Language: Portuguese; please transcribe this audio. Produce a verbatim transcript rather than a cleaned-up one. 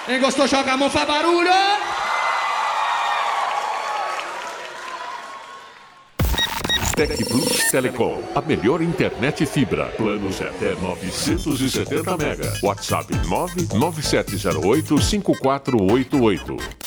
Quem gostou, joga a mão, faz barulho! Tec Plus Telecom, a melhor internet fibra. Planos até novecentos e setenta mega. WhatsApp nove nove sete zero oito cinco quatro oito oito.